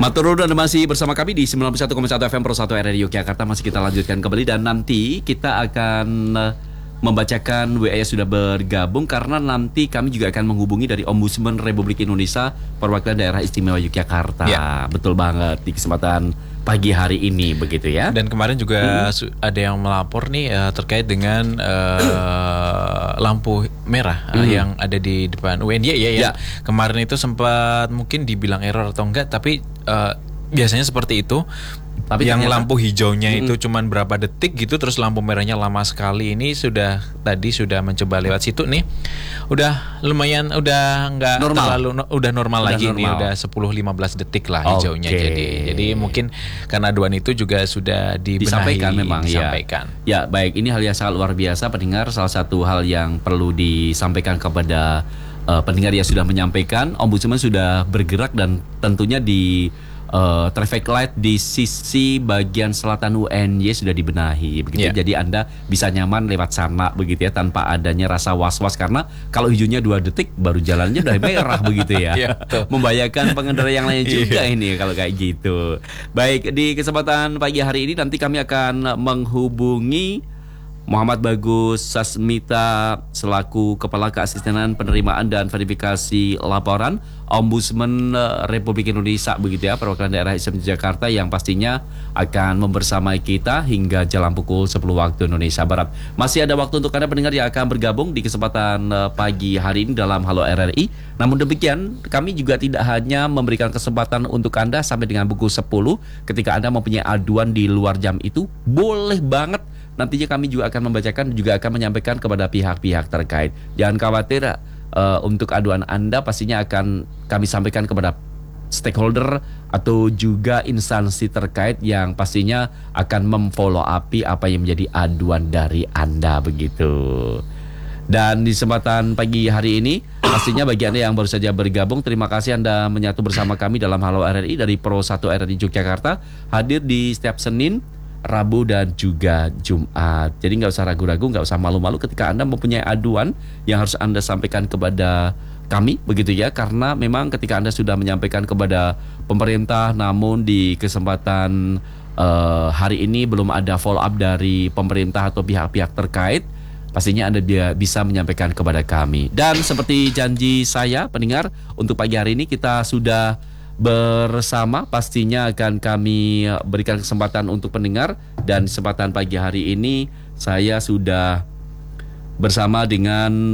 Matur nuwun, Anda masih bersama kami di 91,1 FM Pro 1 RRI Yogyakarta. Masih kita lanjutkan kembali dan nanti kita akan membacakan WA yang sudah bergabung karena nanti kami juga akan menghubungi dari Ombudsman Republik Indonesia perwakilan daerah istimewa Yogyakarta. Ya. Betul banget di kesempatan pagi hari ini begitu ya. Dan kemarin juga ada yang melapor nih terkait dengan lampu merah yang ada di depan UNY ya. Kemarin itu sempat mungkin dibilang error atau enggak, tapi biasanya seperti itu. Tapi yang ternyata, lampu hijaunya itu cuman berapa detik gitu, terus lampu merahnya lama sekali. Ini sudah mencoba lewat situ nih. Udah lumayan, udah nggak terlalu udah normal lagi nih, udah 10-15 detik lah hijaunya. Jadi mungkin karena aduan itu juga sudah disampaikan memang disampaikan. Ya, baik, ini hal yang sangat luar biasa pendengar. Salah satu hal yang perlu disampaikan kepada pendengar yang sudah menyampaikan, Ombudsman sudah bergerak dan tentunya di traffic light di sisi bagian selatan UNY sudah dibenahi begitu. Jadi Anda bisa nyaman lewat sana begitu ya, tanpa adanya rasa was-was, karena kalau hijaunya 2 detik baru jalannya udah merah begitu ya. Membahayakan pengendara yang lain juga ini kalau kayak gitu. Baik, di kesempatan pagi hari ini nanti kami akan menghubungi Muhammad Bagus Sasmita selaku Kepala Keasistenan Penerimaan dan Verifikasi Laporan Ombudsman Republik Indonesia begitu ya, perwakilan daerah istimewa Jakarta, yang pastinya akan membersamai kita hingga jalan pukul 10 waktu Indonesia Barat. Masih ada waktu untuk Anda pendengar yang akan bergabung di kesempatan pagi hari ini dalam Halo RRI. Namun demikian, kami juga tidak hanya memberikan kesempatan untuk Anda sampai dengan pukul 10. Ketika Anda mempunyai aduan di luar jam itu, boleh banget. Nantinya kami juga akan membacakan, juga akan menyampaikan kepada pihak-pihak terkait. Jangan khawatir, untuk aduan Anda pastinya akan kami sampaikan kepada stakeholder atau juga instansi terkait yang pastinya akan memfollow up apa yang menjadi aduan dari Anda begitu. Dan di kesempatan pagi hari ini, pastinya bagi Anda yang baru saja bergabung, terima kasih Anda menyatu bersama kami dalam Halo RRI dari Pro 1 RRI Yogyakarta, hadir di setiap Senin, Rabu dan juga Jumat. Jadi nggak usah ragu-ragu, nggak usah malu-malu ketika Anda mempunyai aduan yang harus Anda sampaikan kepada kami begitu ya, karena memang ketika Anda sudah menyampaikan kepada pemerintah namun di kesempatan hari ini belum ada follow up dari pemerintah atau pihak-pihak terkait, pastinya Anda bisa menyampaikan kepada kami. Dan seperti janji saya pendengar, untuk pagi hari ini kita sudah bersama, pastinya akan kami berikan kesempatan untuk pendengar. Dan kesempatan pagi hari ini saya sudah bersama dengan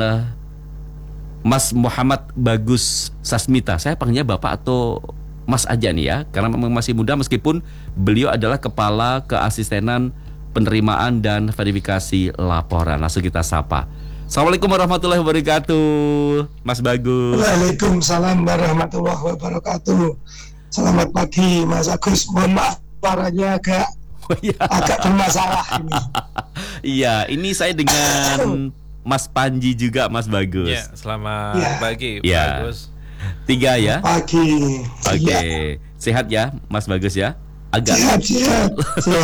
Mas Muhammad Bagus Sasmita. Saya panggilnya Bapak atau Mas aja nih ya, karena memang masih muda meskipun beliau adalah Kepala Keasistenan Penerimaan dan Verifikasi Laporan. Langsung kita sapa. Assalamualaikum warahmatullahi wabarakatuh, Mas Bagus. Waalaikumsalam warahmatullahi wabarakatuh. Selamat pagi, Mas Agus. Mohon maaf suaranya agak bermasalah ini. Iya, ini saya dengan Mas Panji juga, Mas Bagus. Ya, selamat pagi, Mas Bagus. 3 ya. Pagi. Oke. Sehat ya, Mas Bagus ya? Agak sehat.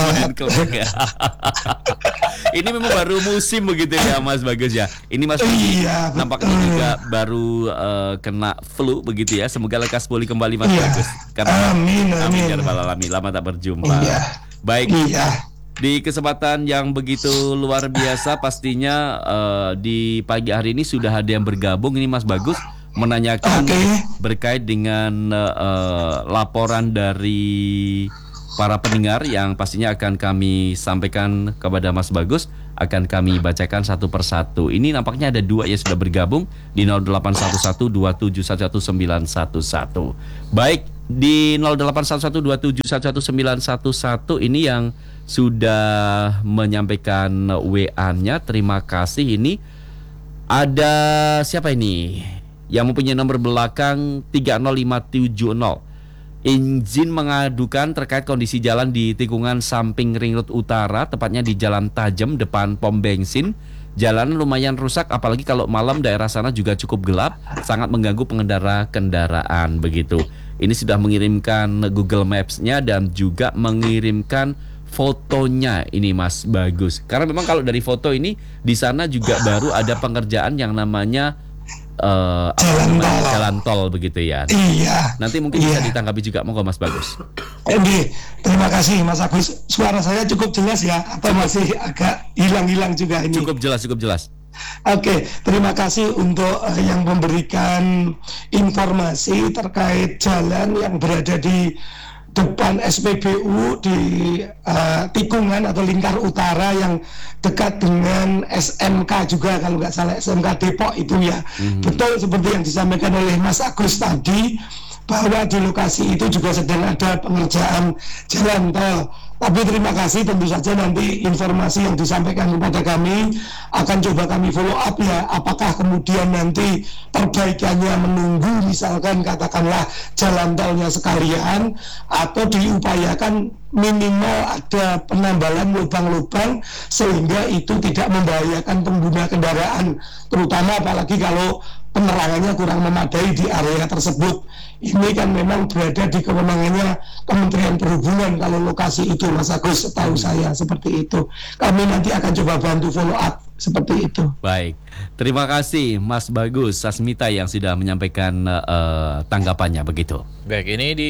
Ini memang baru musim begitu ya, Mas Bagus ya. Ini Mas Bagus nampaknya juga baru kena flu begitu ya. Semoga lekas pulih kembali, Mas Bagus. Amin. Lama tak berjumpa. Baik. Di kesempatan yang begitu luar biasa, pastinya di pagi hari ini sudah ada yang bergabung. Ini Mas Bagus menanyakan berkait dengan laporan dari para pendengar yang pastinya akan kami sampaikan kepada Mas Bagus, akan kami bacakan satu persatu. Ini nampaknya ada 2 yang sudah bergabung di 081127119111. Baik, di 081127119111 ini yang sudah menyampaikan WA-nya. Terima kasih. Ini ada siapa ini? Yang mempunyai nomor belakang 30570. Izin mengadukan terkait kondisi jalan di tikungan samping Ring Road Utara, tepatnya di Jalan Tajem depan pom bensin. Jalan lumayan rusak, apalagi kalau malam daerah sana juga cukup gelap, sangat mengganggu pengendara kendaraan begitu. Ini sudah mengirimkan Google Maps-nya dan juga mengirimkan fotonya ini Mas Bagus. Karena memang kalau dari foto ini di sana juga baru ada pengerjaan yang namanya jalan tol begitu ya. Iya. Nanti mungkin bisa ditanggapi juga, monggo Mas Bagus. Terima kasih Mas Agus. Suara saya cukup jelas ya, atau masih agak hilang-hilang juga ini? Cukup jelas. Oke, terima kasih untuk yang memberikan informasi terkait jalan yang berada di depan SPBU di tikungan atau lingkar utara yang dekat dengan SMK juga, kalau nggak salah SMK Depok itu ya. Betul seperti yang disampaikan oleh Mas Agus tadi, bahwa di lokasi itu juga sedang ada pengerjaan jalan tol. Tapi terima kasih, tentu saja nanti informasi yang disampaikan kepada kami akan coba kami follow up ya. Apakah kemudian nanti perbaikannya menunggu misalkan katakanlah jalan tolnya sekalian, atau diupayakan minimal ada penambalan lubang-lubang sehingga itu tidak membahayakan pengguna kendaraan, terutama apalagi kalau penerangannya kurang memadai di area tersebut. Ini kan memang berada di kewenangannya Kementerian Perhubungan kalau lokasi itu, Mas Agus, setahu saya seperti itu. Kami nanti akan coba bantu follow up seperti itu. Baik, terima kasih Mas Bagus Sasmita yang sudah menyampaikan tanggapannya begitu. Baik, ini di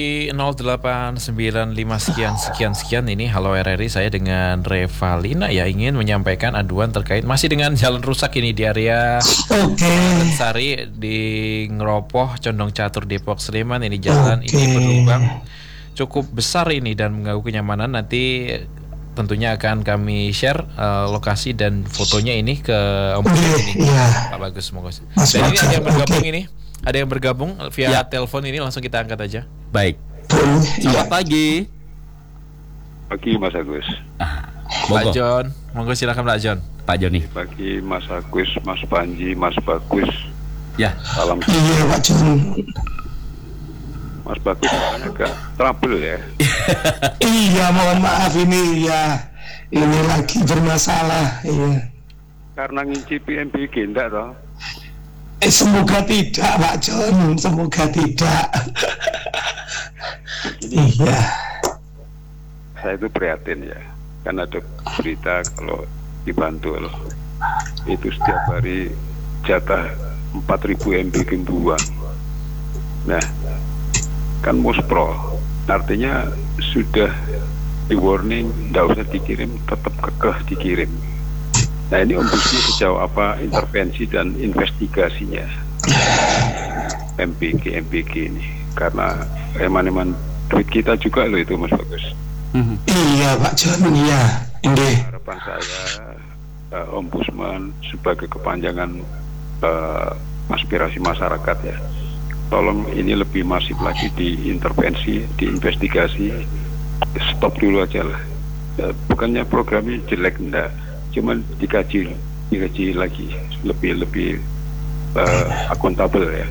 0895 sekian ini Halo RRI, saya dengan Revalina ya, ingin menyampaikan aduan terkait masih dengan jalan rusak ini di area Sari di Ngeropoh Condong Catur Depok Sleman. Ini jalan ini berlubang cukup besar ini dan mengganggu kenyamanan. Nanti tentunya akan kami share lokasi dan fotonya ini ke ini Pak Bagus, semoga. Dan ini ada yang bergabung ini. Ada yang bergabung via telepon ini, langsung kita angkat aja. Baik. Selamat pagi. Pagi Mas Agus. Pak John, monggo silakan Pak John. Pak Joni. Pagi Mas Agus, Mas Panji, Mas Bagus. Ya. Salam. Iya Pak John. Mas Bagus agak trouble ya. Iya, mohon maaf ini ya. Ini lagi bermasalah. Iya. Karena ngincipi MBG enggak toh? Semoga tidak Pak John, semoga tidak. Iya. Saya itu prihatin ya, kan ada berita kalau di Bantul itu setiap hari jatah 4.000 MBG buang. Nah, kan muspro, artinya sudah di warning, tidak usah dikirim, tetap kekeh dikirim. Nah, ini Ombudsman sejauh apa intervensi dan investigasinya MBG ini, karena eman-eman duit kita juga loh itu Mas Bagus. Iya Pak John, iya. Harapan saya Ombudsman sebagai kepanjangan aspirasi masyarakat ya, tolong ini lebih masif lagi diintervensi, diinvestigasi, stop dulu aja lah. Bukannya programnya jelek, enggak, cuman dikaji lagi lebih akuntabel ya,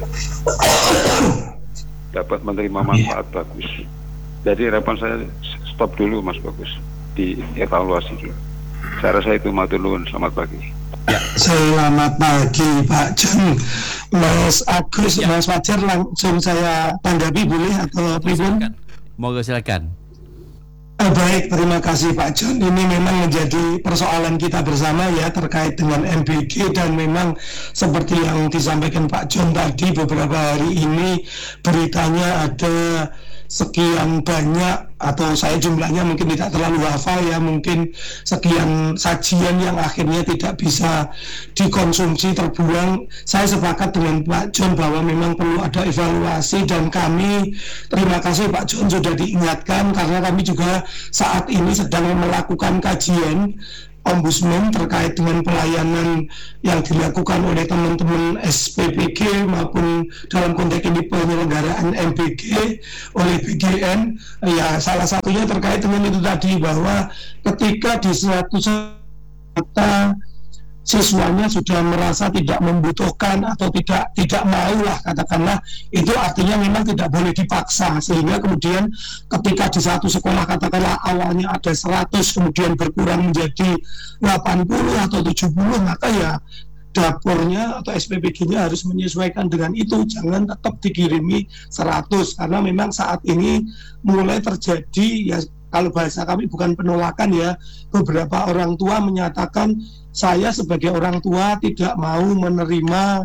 dapat menerima manfaat bagus. Jadi harapan saya stop dulu Mas Bagus, dievaluasi dulu. Saya rasa itu, matur nuwun, selamat pagi. Ya. Selamat pagi Pak John. Mas Agus, Mas Fajar, langsung saya tanggapi boleh atau pribun? Monggo silakan. Baik, terima kasih Pak John. Ini memang menjadi persoalan kita bersama ya terkait dengan MBG, dan memang seperti yang disampaikan Pak John tadi, beberapa hari ini beritanya ada sekian banyak, atau saya jumlahnya mungkin tidak terlalu hafal ya, mungkin sekian sajian yang akhirnya tidak bisa dikonsumsi, terbuang. Saya sepakat dengan Pak John bahwa memang perlu ada evaluasi, dan kami terima kasih Pak John sudah diingatkan, karena kami juga saat ini sedang melakukan kajian Ombudsman terkait dengan pelayanan yang dilakukan oleh teman-teman SPPG maupun dalam konteks ini penyelenggaraan MBG oleh BGN. Ya, salah satunya terkait dengan itu tadi, bahwa ketika di suatu kata siswanya sudah merasa tidak membutuhkan atau tidak mau lah katakanlah, itu artinya memang tidak boleh dipaksa, sehingga kemudian ketika di satu sekolah katakanlah awalnya ada 100 kemudian berkurang menjadi 80 atau 70, maka ya dapurnya atau SPPG-nya harus menyesuaikan dengan itu, jangan tetap dikirimi 100, karena memang saat ini mulai terjadi ya, kalau bahasa kami bukan penolakan ya, beberapa orang tua menyatakan, saya sebagai orang tua tidak mau menerima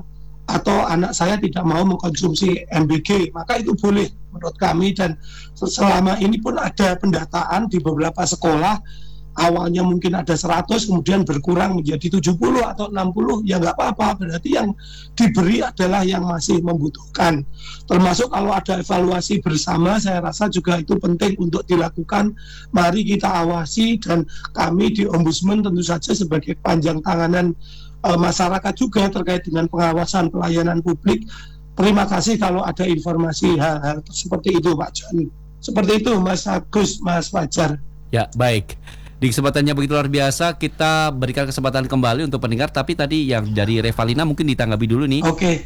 atau anak saya tidak mau mengkonsumsi MBG, maka itu boleh menurut kami. Dan selama ini pun ada pendataan di beberapa sekolah, awalnya mungkin ada 100 kemudian berkurang menjadi 70 atau 60, ya nggak apa-apa, berarti yang diberi adalah yang masih membutuhkan. Termasuk kalau ada evaluasi bersama, saya rasa juga itu penting untuk dilakukan. Mari kita awasi, dan kami di Ombudsman tentu saja sebagai panjang tanganan masyarakat juga terkait dengan pengawasan pelayanan publik. Terima kasih kalau ada informasi hal-hal seperti itu, Pak John. Seperti itu, Mas Agus, Mas Fajar. Ya, baik. Di kesempatannya begitu luar biasa, kita berikan kesempatan kembali untuk pendengar. Tapi tadi yang dari Revalina mungkin ditanggapi dulu nih. Oke.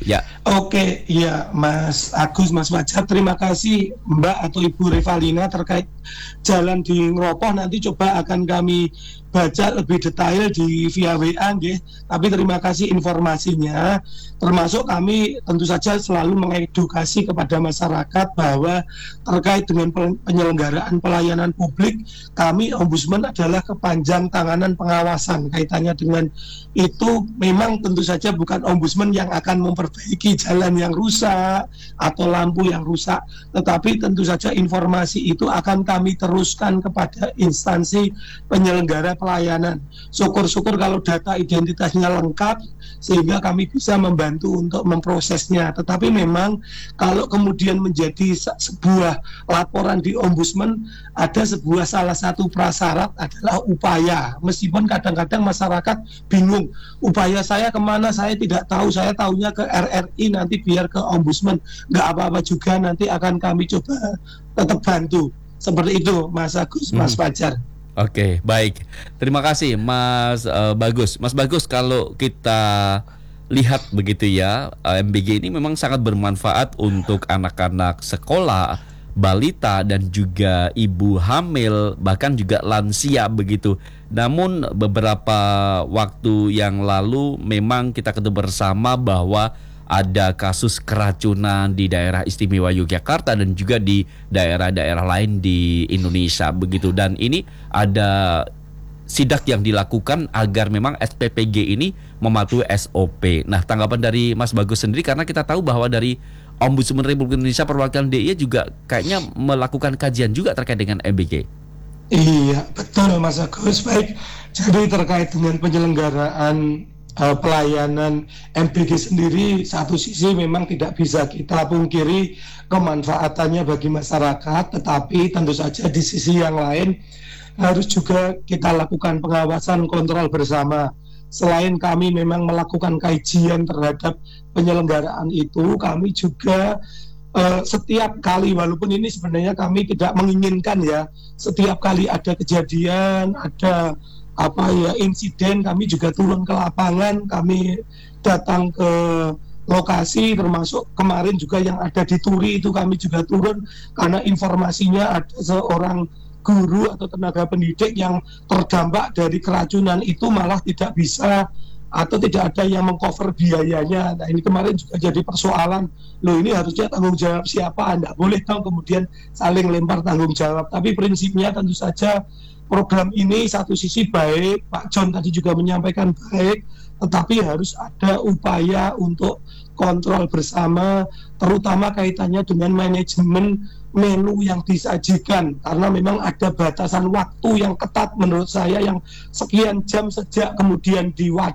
Ya, Mas Agus, Mas Fajar, terima kasih Mbak atau Ibu Revalina terkait jalan di Ngeropoh. Nanti coba akan kami baca lebih detail di via WA, nggih. Tapi terima kasih informasinya. Termasuk kami tentu saja selalu mengedukasi kepada masyarakat bahwa terkait dengan penyelenggaraan pelayanan publik, kami Ombudsman adalah kepanjang tanganan pengawasan. Kaitannya dengan itu memang tentu saja bukan Ombudsman yang akan memperbaiki jalan yang rusak atau lampu yang rusak, tetapi tentu saja informasi itu akan kami teruskan kepada instansi penyelenggara pelayanan. Syukur-syukur kalau data identitasnya lengkap sehingga kami bisa membantu untuk memprosesnya. Tetapi memang kalau kemudian menjadi sebuah laporan di Ombudsman, ada sebuah salah satu prasyarat adalah upaya. Meskipun kadang-kadang masyarakat bingung, upaya saya kemana, saya tidak tahu, saya tahunya ke RRI, nanti biar ke Ombudsman. Nggak apa-apa juga, nanti akan kami coba tetap bantu. Seperti itu, Mas Agus, Mas Fajar. Oke, baik. Terima kasih Mas Bagus. Mas Bagus, kalau kita lihat begitu ya, MBG ini memang sangat bermanfaat untuk anak-anak sekolah, balita dan juga ibu hamil, bahkan juga lansia begitu. Namun beberapa waktu yang lalu memang kita ketemu bersama bahwa ada kasus keracunan di daerah istimewa Yogyakarta dan juga di daerah-daerah lain di Indonesia begitu. Dan ini ada sidak yang dilakukan agar memang SPPG ini mematuhi SOP. Nah, tanggapan dari Mas Bagus sendiri, karena kita tahu bahwa dari Ombudsman Republik Indonesia perwakilan DIY juga kayaknya melakukan kajian juga terkait dengan MBG. Iya, betul Mas Agus. Baik, jadi terkait dengan penyelenggaraan pelayanan MBG sendiri, satu sisi memang tidak bisa kita pungkiri kemanfaatannya bagi masyarakat, tetapi tentu saja di sisi yang lain harus juga kita lakukan pengawasan kontrol bersama. Selain kami memang melakukan kajian terhadap penyelenggaraan itu, kami juga setiap kali, walaupun ini sebenarnya kami tidak menginginkan ya, setiap kali ada kejadian, ada insiden, kami juga turun ke lapangan, kami datang ke lokasi, termasuk kemarin juga yang ada di Turi itu kami juga turun, karena informasinya ada seorang guru atau tenaga pendidik yang terdampak dari keracunan itu, malah tidak bisa atau tidak ada yang mengcover biayanya. Nah, ini kemarin juga jadi persoalan, loh ini harusnya tanggung jawab siapa, Anda boleh tahu kemudian saling lempar tanggung jawab. Tapi prinsipnya tentu saja program ini satu sisi baik, Pak John tadi juga menyampaikan baik, tetapi harus ada upaya untuk kontrol bersama, terutama kaitannya dengan manajemen menu yang disajikan, karena memang ada batasan waktu yang ketat menurut saya, yang sekian jam sejak kemudian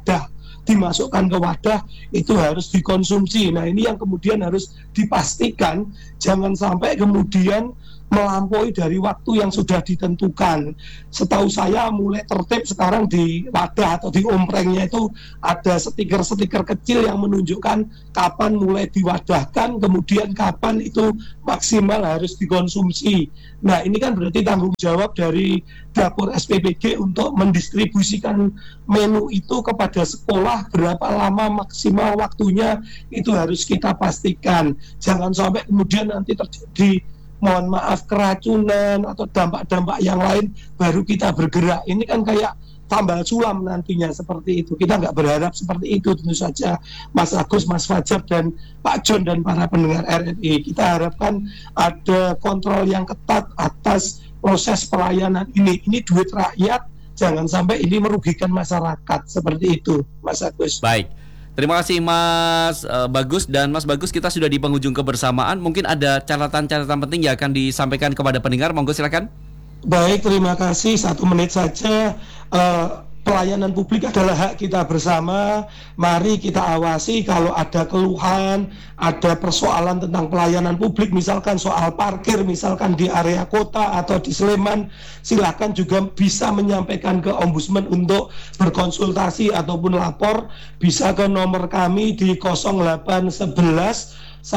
dimasukkan ke wadah itu harus dikonsumsi. Nah, ini yang kemudian harus dipastikan jangan sampai kemudian melampaui dari waktu yang sudah ditentukan. Setahu saya mulai tertib sekarang di wadah atau di omprengnya itu ada stiker-stiker kecil yang menunjukkan kapan mulai diwadahkan, kemudian kapan itu maksimal harus dikonsumsi. Nah, ini kan berarti tanggung jawab dari dapur SPPG untuk mendistribusikan menu itu kepada sekolah, berapa lama maksimal waktunya itu harus kita pastikan. Jangan sampai kemudian nanti terjadi, mohon maaf, keracunan atau dampak-dampak yang lain baru kita bergerak. Ini kan kayak tambal sulam nantinya seperti itu. Kita nggak berharap seperti itu tentu saja, Mas Agus, Mas Fajar, dan Pak John dan para pendengar RRI. Kita harapkan ada kontrol yang ketat atas proses pelayanan ini. Ini duit rakyat, jangan sampai ini merugikan masyarakat. Seperti itu, Mas Agus. Baik. Terima kasih Mas Bagus. Dan Mas Bagus, kita sudah di penghujung kebersamaan. Mungkin ada catatan-catatan penting yang akan disampaikan kepada pendengar. Monggo silakan. Baik, terima kasih. 1 menit saja. Pelayanan publik adalah hak kita bersama. Mari kita awasi kalau ada keluhan, ada persoalan tentang pelayanan publik, misalkan soal parkir, misalkan di area kota atau di Sleman, silakan juga bisa menyampaikan ke Ombudsman untuk berkonsultasi ataupun lapor. Bisa ke nomor kami di 0811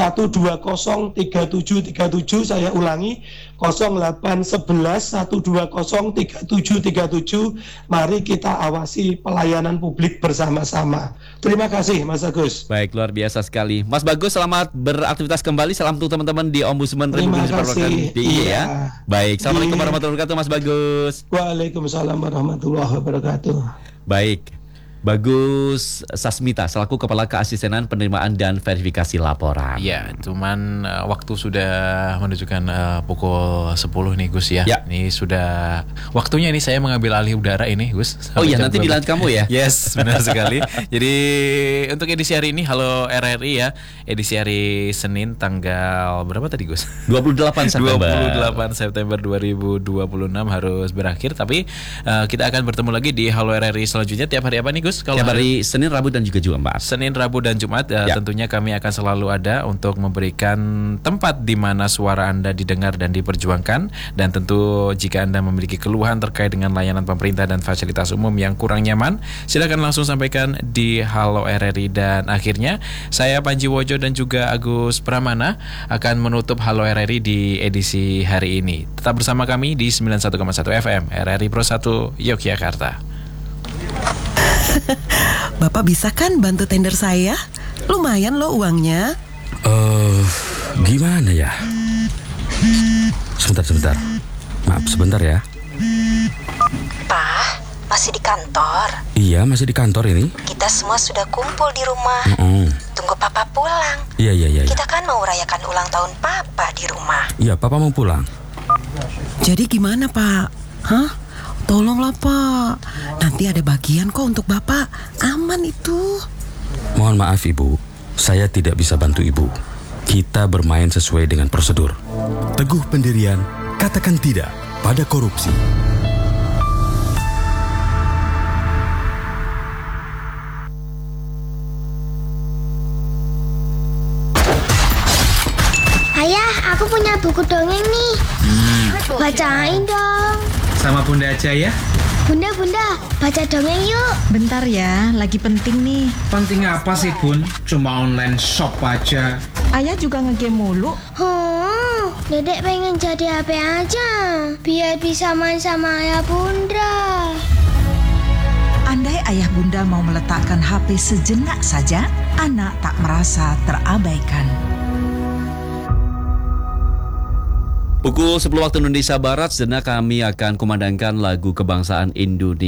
1203737. Saya ulangi, 0811 1203737. Mari kita awasi pelayanan publik bersama-sama. Terima kasih Mas Agus. Baik, luar biasa sekali. Mas Bagus, selamat beraktivitas kembali. Salam untuk teman-teman di Ombudsman Republik Indonesia DIY ya. Baik, assalamualaikum warahmatullahi wabarakatuh Mas Bagus. Waalaikumsalam warahmatullahi wabarakatuh. Baik, Bagus Sasmita selaku Kepala Keasistenan Penerimaan dan Verifikasi Laporan. Ya, cuman waktu sudah menunjukkan pukul 10 nih Gus ya. Ini sudah waktunya nih saya mengambil alih udara ini Gus. Oh iya, nanti dilanjut kamu ya. Yes, benar sekali. Jadi untuk edisi hari ini Halo RRI ya, edisi hari Senin tanggal berapa tadi Gus? 28 September. 28 September 2026 harus berakhir. Tapi kita akan bertemu lagi di Halo RRI selanjutnya tiap hari apa nih Gus? Tiap hari Senin, Rabu, dan juga Jumat. Senin, Rabu, dan Jumat tentunya kami akan selalu ada untuk memberikan tempat di mana suara Anda didengar dan diperjuangkan. Dan tentu jika Anda memiliki keluhan terkait dengan layanan pemerintah dan fasilitas umum yang kurang nyaman, silakan langsung sampaikan di Halo RRI. Dan akhirnya saya Panji Wojo dan juga Agus Pramana akan menutup Halo RRI di edisi hari ini. Tetap bersama kami di 91,1 FM RRI Pro 1 Yogyakarta. Bapak bisa kan bantu tender saya? Lumayan loh uangnya. Gimana ya? Sebentar. Maaf sebentar ya. Pak, masih di kantor? Iya, masih di kantor ini. Kita semua sudah kumpul di rumah. Tunggu Papa pulang. Iya. Kita kan mau rayakan ulang tahun Papa di rumah. Iya, Papa mau pulang. Jadi gimana Pak? Hah? Tolonglah Pak, nanti ada bagian kok untuk Bapak. Aman itu. Mohon maaf Ibu, saya tidak bisa bantu Ibu. Kita bermain sesuai dengan prosedur. Teguh pendirian, katakan tidak pada korupsi. Ayah, aku punya buku dongeng nih. Bacain dong. Sama Bunda aja ya. Bunda, baca dongeng yuk. Bentar ya, lagi penting nih. Penting apa sih Bun? Cuma online shop aja. Ayah juga ngegame mulu. Dedek pengen jadi HP aja, biar bisa main sama ayah bunda. Andai ayah bunda mau meletakkan HP sejenak saja, anak tak merasa terabaikan. Pukul 10 waktu Indonesia Barat, sejenak kami akan kumandangkan lagu kebangsaan Indonesia.